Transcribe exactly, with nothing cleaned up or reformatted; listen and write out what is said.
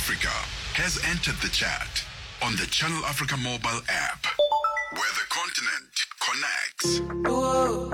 Africa has entered the chat on the Channel Africa mobile app, where the continent connects. Whoa.